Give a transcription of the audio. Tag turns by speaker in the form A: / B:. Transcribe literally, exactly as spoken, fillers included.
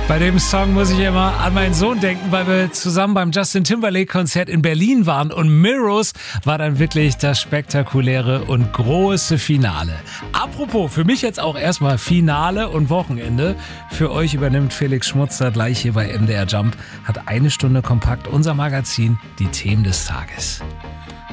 A: Bei dem Song muss ich immer an meinen Sohn denken, weil wir zusammen beim Justin Timberlake-Konzert in Berlin waren und Mirrors war dann wirklich das spektakuläre und große Finale. Apropos, für mich jetzt auch erstmal Finale und Wochenende. Für euch übernimmt Felix Schmutzer gleich hier bei M D R Jump, hat eine Stunde kompakt unser Magazin, die Themen des Tages.